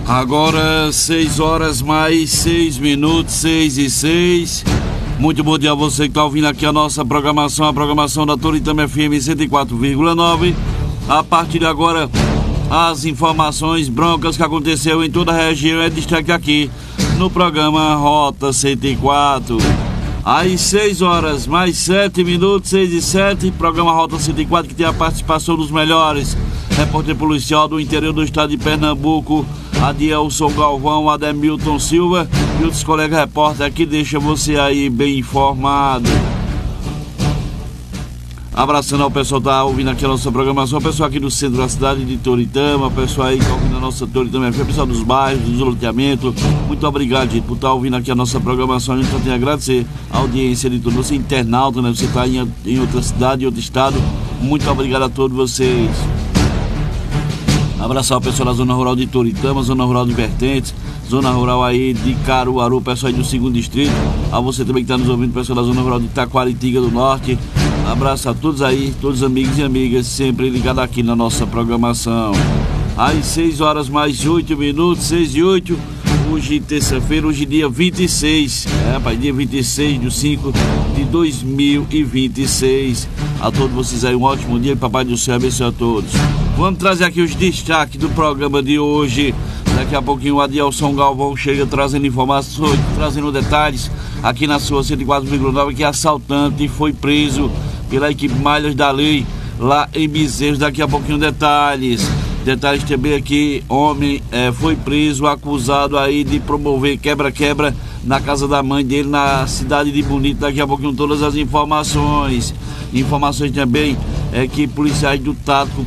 Agora 6 horas mais 6 minutos, 6:06. Muito bom dia a você que está ouvindo aqui a nossa programação, a programação da Toritama FM 104,9. A partir de agora, as informações broncas que aconteceu em toda a região é destaque aqui no programa Rota 104. Às 6 horas mais 7 minutos, 6:07, programa Rota 104, que tem a participação dos melhores repórter policial do interior do estado de Pernambuco, Adielson Galvão, Ademilton Silva e outros colegas repórteres que deixam você aí bem informado. Abraçando ao pessoal que está ouvindo aqui a nossa programação, o pessoal aqui do centro da cidade de Toritama, o pessoal aí que está ouvindo a nossa Toritama FM, o pessoal dos bairros, dos loteamentos. Muito obrigado, gente, por estar ouvindo aqui a nossa programação. A gente só tem a agradecer a audiência de todos você, internauta, né? Você está em outra cidade, em outro estado. Muito obrigado a todos vocês. Abraçar o pessoal da Zona Rural de Toritama, Zona Rural de Vertentes, Zona Rural aí de Caruaru, o pessoal aí do 2º Distrito. A você também que está nos ouvindo, o pessoal da Zona Rural de Itaquaritinga do Norte. Abraço a todos aí, todos amigos e amigas, sempre ligados aqui na nossa programação. Às 6 horas mais 8 minutos, 6:08. Hoje, terça-feira, hoje dia 26, dia 26 de 5 de 2026. A todos vocês aí um ótimo dia e Papai do Céu abençoe a todos. Vamos trazer aqui os destaques do programa de hoje. Daqui a pouquinho o Adielson Galvão chega trazendo informações, trazendo detalhes aqui na sua 104,9, que assaltante foi preso pela equipe Malhas da Lei lá em Bezerros. Daqui a pouquinho detalhes também aqui. Homem foi preso, acusado aí de promover quebra-quebra na casa da mãe dele na cidade de Bonito. Daqui a pouquinho todas as informações também que policiais do Tático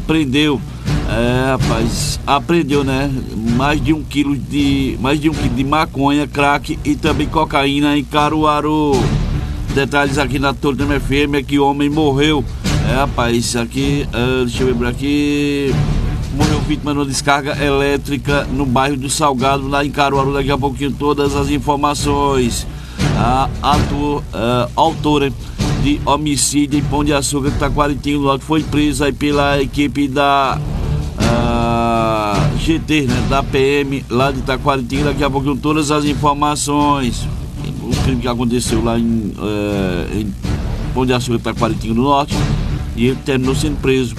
apreendeu, né, mais de um quilo de maconha, crack e também cocaína em Caruaru. Detalhes aqui na Toritama FM é que o homem morreu. Aqui, deixa eu ver por aqui. Morreu vítima de uma descarga elétrica no bairro do Salgado, lá em Caruaru. Daqui a pouquinho todas as informações. A autora de homicídio em Pão de Açúcar, Itaquaritinga do Norte, foi presa aí pela equipe da GT, né, da PM lá de Itaquaritinga. Daqui a pouquinho todas as informações. O crime que aconteceu lá em Pão de Açúcar, Itaquaritinga do Norte, e ele terminou sendo preso,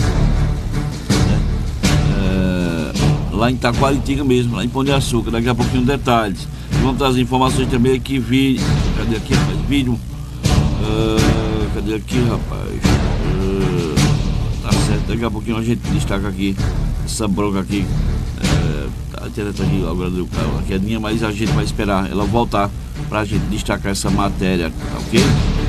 lá em Itaquaritinga mesmo, lá em Pão de Açúcar. Daqui a pouquinho detalhes. Vamos trazer informações também aqui, vídeo. Cadê aqui, rapaz? Vídeo. Cadê aqui, rapaz? Tá certo, daqui a pouquinho a gente destaca aqui essa bronca aqui. A internet aqui agora deu uma quedinha, mas a gente vai esperar ela voltar pra gente destacar essa matéria, tá ok?